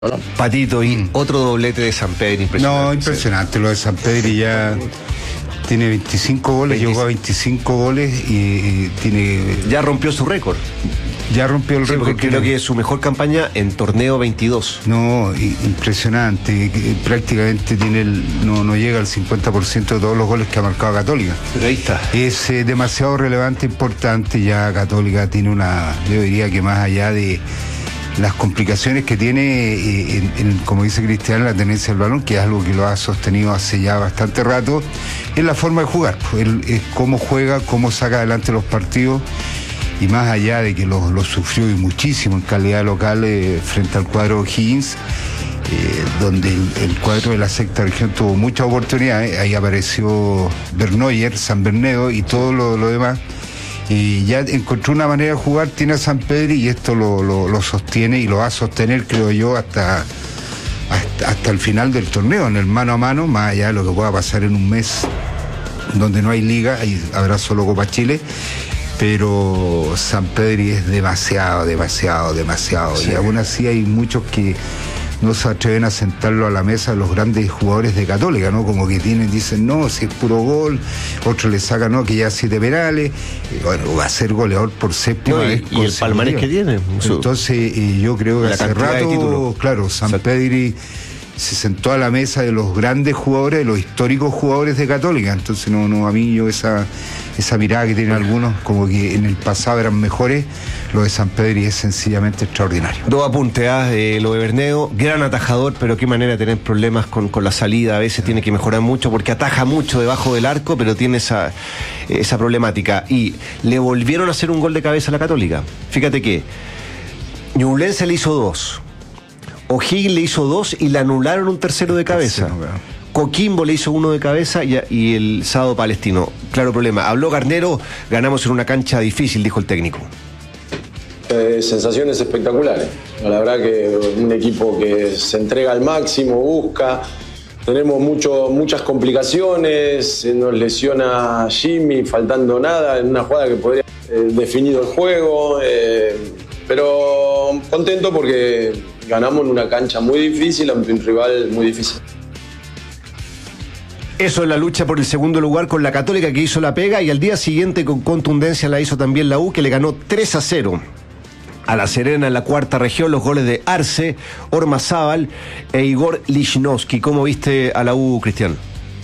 ¿no? Patito, y otro doblete de Sampedri impresionante. No, impresionante lo de Sampedri, ya tiene 25 goles, llegó a 25 goles y tiene... Ya rompió su récord. Ya rompió el récord. Porque creo que es su mejor campaña en torneo 22. No, impresionante. Prácticamente no llega al 50% de todos los goles que ha marcado Católica. Pero ahí está. Es demasiado relevante, importante. Ya Católica tiene yo diría que más allá de las complicaciones que tiene, como dice Cristian, la tenencia del balón, que es algo que lo ha sostenido hace ya bastante rato, es la forma de jugar. Es cómo juega, cómo saca adelante los partidos. Y más allá de que lo sufrió y muchísimo en calidad local frente al cuadro O'Higgins, donde el cuadro de la sexta región tuvo muchas oportunidades, ahí apareció Bernoyer, San Bernedo y todo lo demás. Y ya encontró una manera de jugar, tiene a Sampedri y esto lo sostiene y lo va a sostener, creo yo, hasta el final del torneo, en el mano a mano, más allá de lo que pueda pasar en un mes donde no hay liga, ahí habrá solo Copa Chile. Pero Sampedri es demasiado. Sí. Y aún así hay muchos que no se atreven a sentarlo a la mesa, los grandes jugadores de Católica, ¿no? Como que dicen, no, si es puro gol, otros le sacan, no, que ya 7 penales. Bueno, va a ser goleador por séptima vez. Y el palmarés que tiene. Entonces, yo creo que hace rato, claro, Sampedri se sentó a la mesa de los grandes jugadores, de los históricos jugadores de Católica. Entonces, a mí esa mirada que tienen algunos, como que en el pasado eran mejores, lo de Sampedri es sencillamente extraordinario. Dos apuntes, lo de Bernedo, gran atajador, pero qué manera de tener problemas con la salida, a veces tiene que mejorar mucho porque ataja mucho debajo del arco, pero tiene esa problemática. Y le volvieron a hacer un gol de cabeza a la Católica. Fíjate que Ñublense le hizo 2. O'Higgins le hizo 2 y le anularon un tercero de cabeza. Coquimbo le hizo 1 de cabeza y el sábado Palestino. Claro problema. Habló Garnero, ganamos en una cancha difícil, dijo el técnico. Sensaciones espectaculares. La verdad que un equipo que se entrega al máximo, busca. Tenemos muchas complicaciones. Nos lesiona Jimmy, faltando nada, en una jugada que podría haber definido el juego. Pero contento porque ganamos en una cancha muy difícil, ante un rival muy difícil. Eso es la lucha por el segundo lugar con la Católica, que hizo la pega, y al día siguiente con contundencia la hizo también la U, que le ganó 3-0 a La Serena en la cuarta región. Los goles de Arce, Ormazábal e Igor Lichnowsky. ¿Cómo viste a la U, Cristian?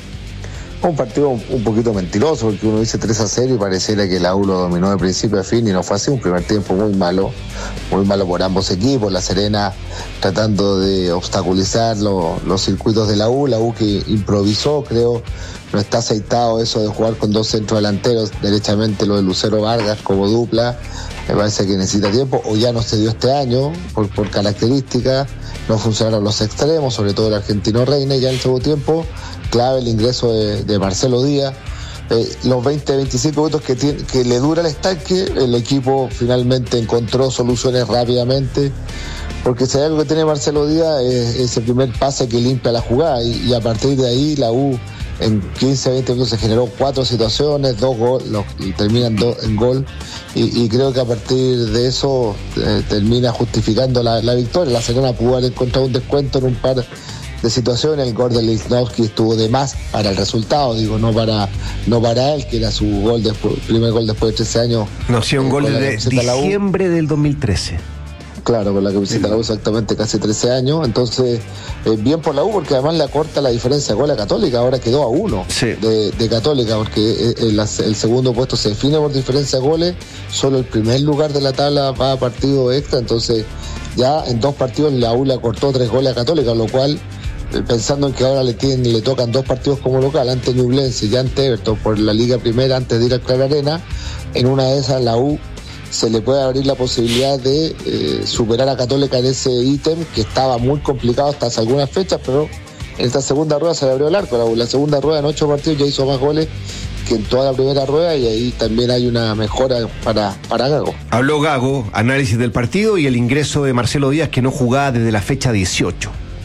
Un partido un poquito mentiroso, porque uno dice 3-0 y pareciera que la U lo dominó de principio a fin, y no fue así. Un primer tiempo muy malo por ambos equipos. La Serena tratando de obstaculizar los circuitos de la U que improvisó, creo. No está aceitado eso de jugar con 2 centrodelanteros, derechamente lo de Lucero Vargas como dupla. Me parece que necesita tiempo, o ya no se dio este año por características. No funcionaron los extremos, sobre todo el argentino Reina, y ya en el segundo tiempo clave el ingreso de Marcelo Díaz. Los 20-25 minutos que le dura el estanque, el equipo finalmente encontró soluciones rápidamente, porque si hay algo que tiene Marcelo Díaz es ese primer pase que limpia la jugada, y a partir de ahí la U en 15-20 minutos se generó 4 situaciones, 2 goles, y terminan en gol, y creo que a partir de eso termina justificando la victoria. La Serena pudo haber encontrado un descuento en un par de situaciones. El gol de Lichnowsky estuvo de más para el resultado, no para él, que era su primer gol después de 13 años. No, sí, un gol de diciembre del 2013. Claro, con la que visita la U exactamente casi 13 años. Entonces, bien por la U, porque además le acorta la diferencia de gol a Católica. Ahora quedó a 1 sí, de Católica, porque el segundo puesto se define por diferencia de goles. Solo el primer lugar de la tabla va a partido extra. Entonces, ya en 2 partidos la U le acortó 3 goles a Católica, lo cual, pensando en que ahora le tocan 2 partidos como local, ante Ñublense y ante Everton por la Liga Primera, antes de ir a Clara Arena, en una de esas la U se le puede abrir la posibilidad de superar a Católica en ese ítem que estaba muy complicado hasta hace algunas fechas, pero en esta segunda rueda se le abrió el arco. La segunda rueda en 8 partidos ya hizo más goles que en toda la primera rueda, y ahí también hay una mejora para Gago. Habló Gago, análisis del partido y el ingreso de Marcelo Díaz, que no jugaba desde la fecha 18.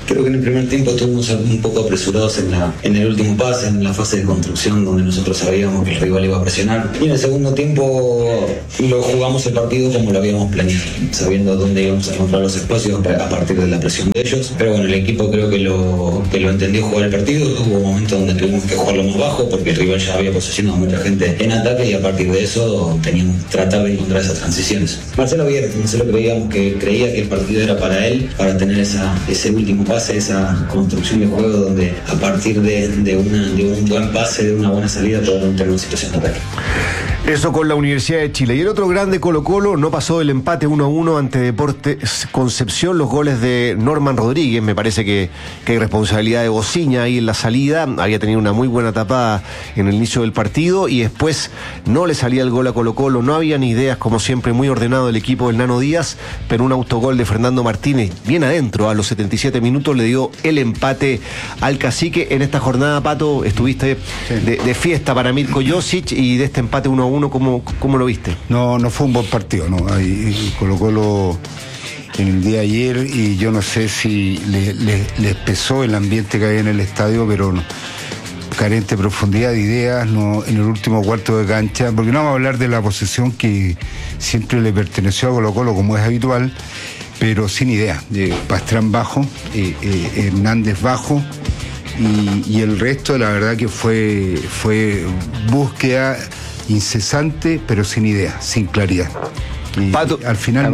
Creo que en el primer tiempo estuvimos un poco apresurados en el último pase, en la fase de construcción, donde nosotros sabíamos que el rival iba a presionar. Y en el segundo tiempo lo jugamos el partido como lo habíamos planeado, sabiendo dónde íbamos a encontrar los espacios a partir de la presión de ellos. Pero bueno, el equipo creo que lo entendió jugar el partido. Hubo momentos donde tuvimos que jugarlo más bajo porque el rival ya había posesionado a mucha gente en ataque y a partir de eso teníamos que tratar de encontrar esas transiciones. Marcelo creía que el partido era para él, para tener ese último pase, esa construcción de juego donde a partir de un buen pase, de una buena salida, podemos tener una situación de ataque. Eso con la Universidad de Chile. Y el otro grande Colo-Colo no pasó del empate 1-1 ante Deportes Concepción. Los goles de Norman Rodríguez, me parece que hay responsabilidad de Bociña ahí en la salida. Había tenido una muy buena tapada en el inicio del partido y después no le salía el gol a Colo-Colo. No había ni ideas, como siempre, muy ordenado el equipo del Nano Díaz, pero un autogol de Fernando Martínez bien adentro a los 77 minutos le dio el empate al Cacique. En esta jornada, Pato, estuviste de fiesta para Mirko Josic y de este empate 1-1, ¿cómo lo viste? No fue un buen partido, ¿no? Colo-Colo en el día de ayer, y yo no sé si les pesó el ambiente que había en el estadio, pero no, carente de profundidad de ideas, no, en el último cuarto de cancha, porque no vamos a hablar de la posesión que siempre le perteneció a Colo-Colo como es habitual, pero sin idea. Pastrán bajo, Hernández bajo, y el resto la verdad que fue búsqueda incesante, pero sin idea, sin claridad. Y Pato, al final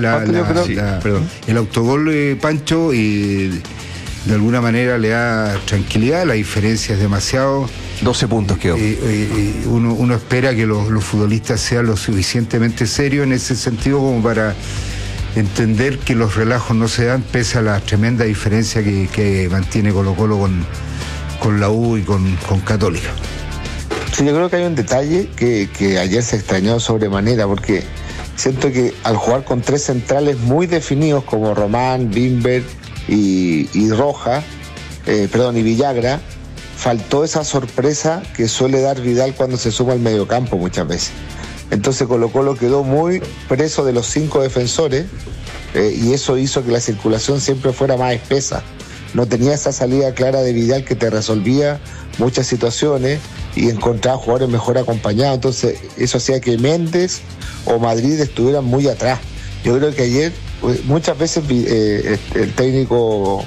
el autogol Pancho de alguna manera le da tranquilidad. La diferencia es demasiado. 12 puntos quedó. Uno espera que los futbolistas sean lo suficientemente serios en ese sentido como para entender que los relajos no se dan pese a la tremenda diferencia que mantiene Colo-Colo con la U y con Católica. Sí, yo creo que hay un detalle que ayer se extrañó sobremanera, porque siento que al jugar con tres centrales muy definidos como Román, Bimber y Roja, y Villagra, faltó esa sorpresa que suele dar Vidal cuando se suma al mediocampo muchas veces. Entonces Colo-Colo quedó muy preso de los 5 defensores, y eso hizo que la circulación siempre fuera más espesa. No tenía esa salida clara de Vidal que te resolvía muchas situaciones y encontraba jugadores mejor acompañados. Entonces eso hacía que Méndez o Madrid estuvieran muy atrás. Yo creo que ayer muchas veces el técnico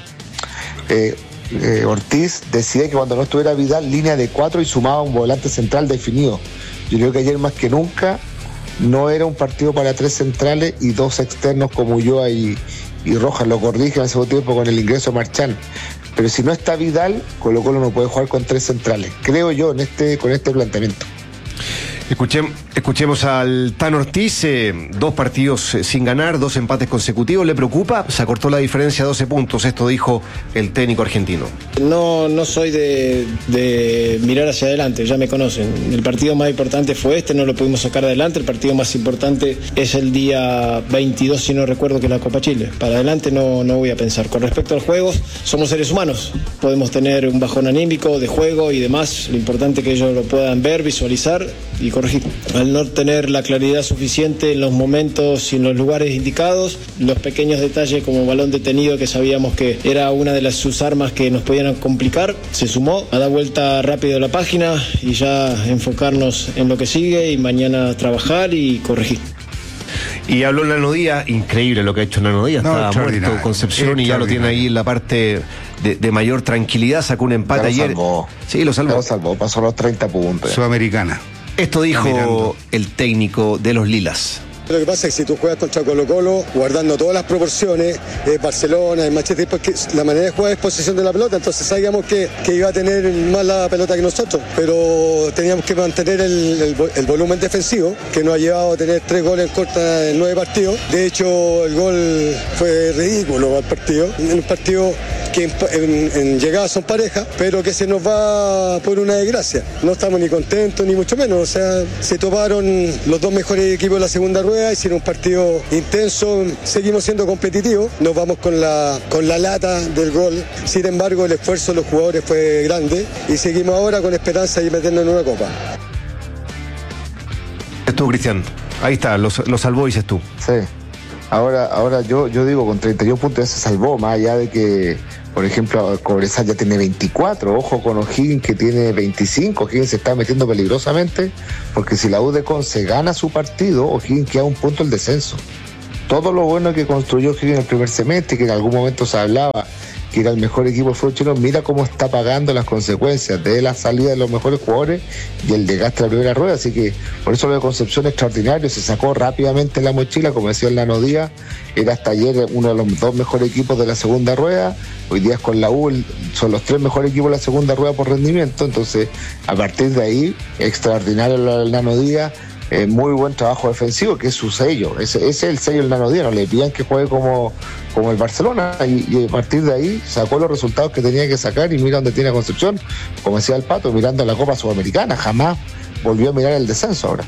Ortiz decía que cuando no estuviera Vidal, línea de 4 y sumaba un volante central definido. Yo creo que ayer más que nunca no era un partido para 3 centrales y 2 externos como Ulloa y Rojas. Lo corrige en el segundo tiempo con el ingreso de Marchán. Pero si no está Vidal, Colo-Colo no puede jugar con 3 centrales, creo yo, con este planteamiento. Escuchemos al Tan Ortiz, 2 partidos sin ganar, 2 empates consecutivos. ¿Le preocupa? Se acortó la diferencia a 12 puntos. Esto dijo el técnico argentino. No soy de mirar hacia adelante, ya me conocen. El partido más importante fue este, no lo pudimos sacar adelante. El partido más importante es el día 22, si no recuerdo, que es la Copa Chile. Para adelante no voy a pensar. Con respecto al juego, somos seres humanos. Podemos tener un bajón anímico de juego y demás. Lo importante es que ellos lo puedan ver, visualizar y corregir. Al no tener la claridad suficiente en los momentos y en los lugares indicados, los pequeños detalles como balón detenido, que sabíamos que era una de sus armas que nos podían complicar, se sumó a dar vuelta rápido a la página y ya enfocarnos en lo que sigue y mañana trabajar y corregir. Y habló Nano Díaz, increíble lo que ha hecho Nano Díaz, estaba muerto Concepción y ya lo tiene ahí en la parte de mayor tranquilidad, sacó un empate ayer. Salvó. Sí, lo salvó. Lo salvó, pasó los 30 puntos. Sudamericana. Esto dijo el técnico de los Lilas. Lo que pasa es que si tú juegas contra Colo-Colo, guardando todas las proporciones, Barcelona, el Manchester, porque la manera de jugar es posesión de la pelota, entonces sabíamos que iba a tener más la pelota que nosotros, pero teníamos que mantener el volumen defensivo, que nos ha llevado a tener 3 goles en corta en 9 partidos. De hecho, el gol fue ridículo al partido, en un partido que en llegada son parejas, pero que se nos va por una desgracia. No estamos ni contentos, ni mucho menos. O sea, se toparon los 2 mejores equipos de la segunda rueda, hicieron un partido intenso, seguimos siendo competitivos, nos vamos con la lata del gol. Sin embargo, el esfuerzo de los jugadores fue grande y seguimos ahora con esperanza de meternos en una copa. Estuvo Cristian, ahí está, lo salvó, dices tú. Sí. Ahora yo digo, con 31 puntos ya se salvó, más allá de que, por ejemplo, Cobresal ya tiene 24, ojo con O'Higgins que tiene 25, O'Higgins se está metiendo peligrosamente, porque si la U de Conce gana su partido, O'Higgins queda un punto el descenso. Todo lo bueno que construyó O'Higgins en el primer semestre, que en algún momento se hablaba que era el mejor equipo del fútbol chileno, mira cómo está pagando las consecuencias de la salida de los mejores jugadores y el desgaste de la primera rueda. Así que por eso lo de Concepción es extraordinario, se sacó rápidamente la mochila, como decía el Nano Díaz, era hasta ayer uno de los 2 mejores equipos de la segunda rueda, hoy día con la U son los 3 mejores equipos de la segunda rueda por rendimiento. Entonces a partir de ahí, extraordinario lo del Nano Díaz. Muy buen trabajo defensivo, que es su sello, ese es el sello del Nano Díaz, no le pidan que juegue como el Barcelona, y a partir de ahí sacó los resultados que tenía que sacar, y mira dónde tiene a Concepción, como decía el Pato, mirando la Copa Sudamericana, jamás volvió a mirar el descenso ahora.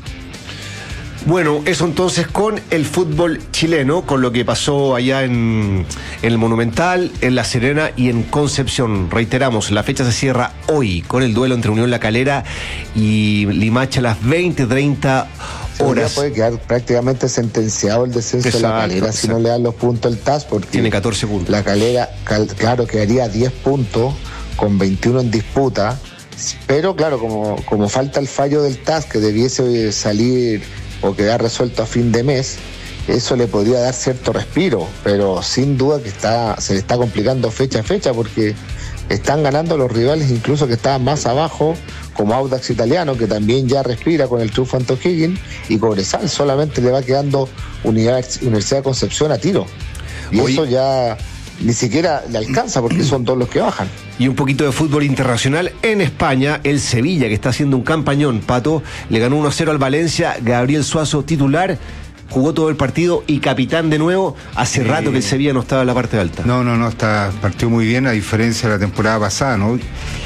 Bueno, eso entonces con el fútbol chileno, con lo que pasó allá en el Monumental, en La Serena y en Concepción. Reiteramos, la fecha se cierra hoy con el duelo entre Unión La Calera y Limache a las 20:30 horas. Puede quedar prácticamente sentenciado el descenso. Exacto, de La Calera si no le dan los puntos el TAS, porque tiene 14 puntos. La Calera, claro, quedaría 10 puntos con 21 en disputa, pero claro, como falta el fallo del TAS que debiese salir o quedar resuelto a fin de mes, eso le podría dar cierto respiro, pero sin duda que se le está complicando fecha a fecha, porque están ganando los rivales incluso que estaban más abajo, como Audax Italiano, que también ya respira con el triunfo ante O'Higgins, y Cobresal solamente le va quedando Universidad de Concepción a tiro, y eso ya ni siquiera le alcanza, porque son 2 los que bajan. Y un poquito de fútbol internacional en España, el Sevilla, que está haciendo un campañón, Pato, le ganó 1-0 al Valencia, Gabriel Suazo titular, jugó todo el partido y capitán de nuevo. Hace rato que el Sevilla no estaba en la parte alta. No, partió muy bien, a diferencia de la temporada pasada, ¿no?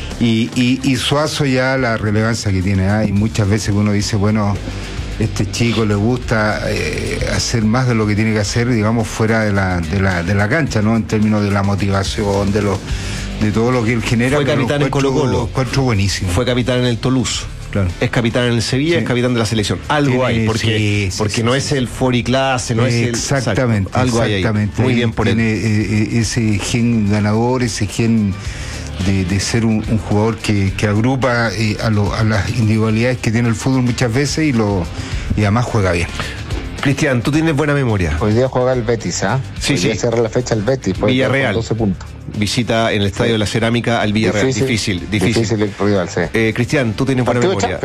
Y Suazo ya la relevancia que tiene, y muchas veces uno dice, bueno, este chico le gusta hacer más de lo que tiene que hacer, digamos, fuera de la cancha, ¿no? En términos de la motivación, de todo lo que él genera. Fue capitán en Colo-Colo. Encuentro buenísimo. Fue capitán en el Toulouse. Claro. Es capitán en el Sevilla, sí. Es capitán de la selección. Algo hay, porque no es el Foriclase, no es el... Exactamente. Algo hay ahí. Muy bien por él. Tiene ese gen ganador, ese gen de ser un jugador que agrupa a las individualidades que tiene el fútbol muchas veces y además juega bien. Cristian, tú tienes buena memoria. Hoy día juega el Betis, ¿ah? Sí, Hoy día cierra la fecha el Betis. Villarreal. 12 puntos. Visita en el Estadio de la Cerámica al Villarreal. Difícil el rival, sí. Cristian, tú tienes buena memoria.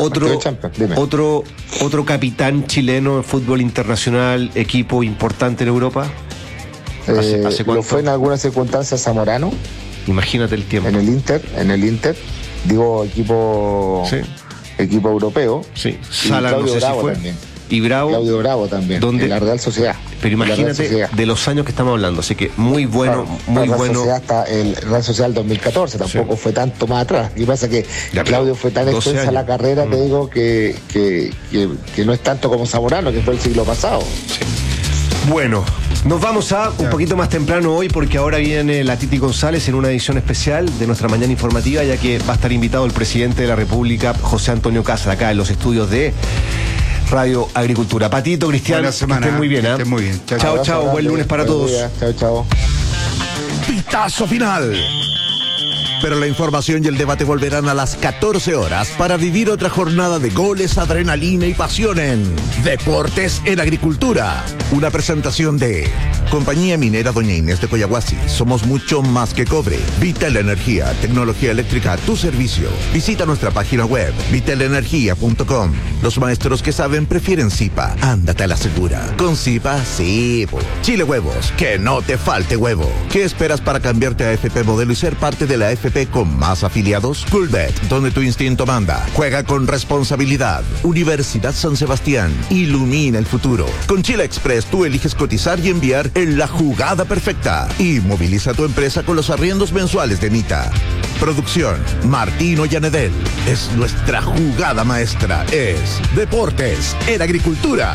Otro capitán chileno en fútbol internacional, equipo importante en Europa. ¿Hace cuánto? Lo fue en algunas circunstancias Zamorano. Imagínate el tiempo. En el Inter, digo equipo europeo. Sí. Sala no sé si fue. También. Y Bravo. Claudio Bravo también. ¿Dónde? En la Real Sociedad. Pero imagínate de los años que estamos hablando, así que muy bueno, muy Real bueno. Sociedad hasta el Real Sociedad del 2014, tampoco fue tanto más atrás. Y pasa que Claudio fue tan extensa la carrera, te digo, que no es tanto como Zamorano, que fue el siglo pasado. Sí. Bueno, nos vamos a un poquito más temprano hoy, porque ahora viene la Titi González en una edición especial de nuestra mañana informativa, ya que va a estar invitado el presidente de la República, José Antonio Castro, acá en los estudios de Radio Agricultura. Patito, Cristian, buena semana, que estén muy bien. Estén muy bien. Chao, buen lunes para todos. Chao. Pitazo final. Pero la información y el debate volverán a las 14 horas para vivir otra jornada de goles, adrenalina y pasión en Deportes en Agricultura. Una presentación de Compañía Minera Doña Inés de Coyahuasi. Somos mucho más que cobre. Vital Energía, tecnología eléctrica a tu servicio. Visita nuestra página web, vitalenergia.com. Los maestros que saben prefieren Zipa. Ándate a la segura. Con Zipa, sí. Chile Huevos, que no te falte huevo. ¿Qué esperas para cambiarte a FP Modelo y ser parte de la FP con más afiliados? Coolbet, donde tu instinto manda. Juega con responsabilidad. Universidad San Sebastián, ilumina el futuro. Con Chile Express tú eliges cotizar y enviar en la jugada perfecta. Y moviliza tu empresa con los arriendos mensuales de Mita. Producción, Martino Llanedel. Es nuestra jugada maestra. Es Deportes en Agricultura.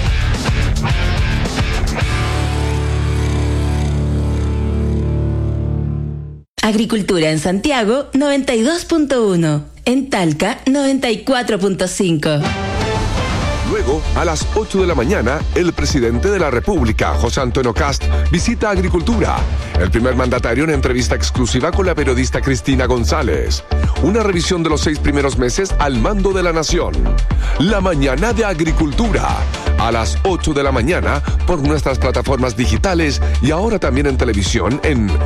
Agricultura en Santiago 92.1, en Talca 94.5. Luego, a las 8 de la mañana, el presidente de la República, José Antonio Kast, visita Agricultura. El primer mandatario en entrevista exclusiva con la periodista Cristina González. Una revisión de los 6 primeros meses al mando de la nación. La mañana de Agricultura. A las 8 de la mañana por nuestras plataformas digitales y ahora también en televisión en